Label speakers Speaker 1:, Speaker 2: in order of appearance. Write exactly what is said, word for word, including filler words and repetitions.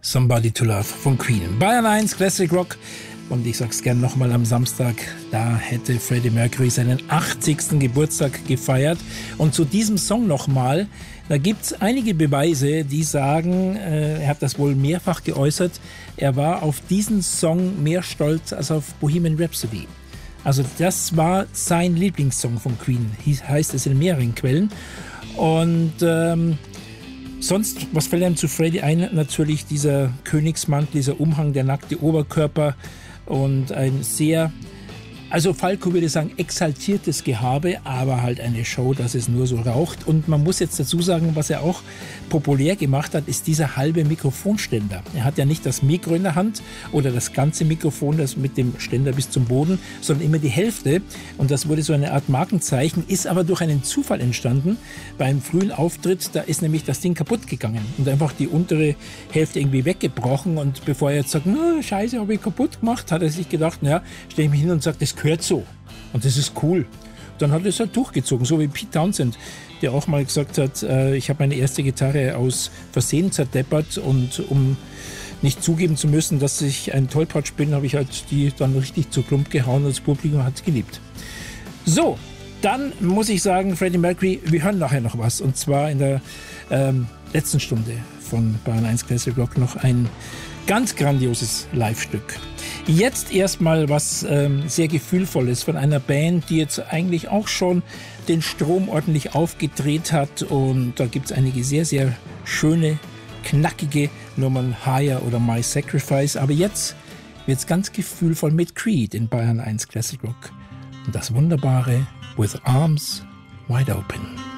Speaker 1: Somebody to Love von Queen. Bayern eins Classic Rock. Und ich sag's gern nochmal am Samstag, da hätte Freddie Mercury seinen achtzigsten Geburtstag gefeiert. Und zu diesem Song nochmal, da gibt's einige Beweise, die sagen, äh, er hat das wohl mehrfach geäußert, er war auf diesen Song mehr stolz als auf Bohemian Rhapsody. Also das war sein Lieblingssong von Queen, heißt es in mehreren Quellen. Und ähm, sonst, was fällt einem zu Freddie ein? Natürlich dieser Königsmantel, dieser Umhang, der nackte Oberkörper und ein sehr, also Falco würde sagen, exaltiertes Gehabe, aber halt eine Show, dass es nur so raucht. Und man muss jetzt dazu sagen, was er auch populär gemacht hat, ist dieser halbe Mikrofonständer. Er hat ja nicht das Mikro in der Hand oder das ganze Mikrofon, das mit dem Ständer bis zum Boden, sondern immer die Hälfte. Und das wurde so eine Art Markenzeichen, ist aber durch einen Zufall entstanden. Beim frühen Auftritt, da ist nämlich das Ding kaputt gegangen und einfach die untere Hälfte irgendwie weggebrochen. Und bevor er jetzt sagt, no, scheiße, habe ich kaputt gemacht, hat er sich gedacht, naja, stelle ich mich hin und sage, das gehört so. Und das ist cool. Dann hat er es halt durchgezogen, so wie Pete Townshend, der auch mal gesagt hat, äh, ich habe meine erste Gitarre aus Versehen zerdeppert und um nicht zugeben zu müssen, dass ich ein Tollpatsch bin, habe ich halt die dann richtig zu Klump gehauen und das Publikum hat es geliebt. So, dann muss ich sagen, Freddie Mercury, wir hören nachher noch was und zwar in der ähm, letzten Stunde von Bayern eins Classic Rock noch ein ganz grandioses Live-Stück. Jetzt erstmal was ähm, sehr Gefühlvolles von einer Band, die jetzt eigentlich auch schon den Strom ordentlich aufgedreht hat. Und da gibt es einige sehr, sehr schöne, knackige Nummern, Higher oder My Sacrifice. Aber jetzt wird es ganz gefühlvoll mit Creed in Bayern eins Classic Rock. Und das wunderbare With Arms Wide Open.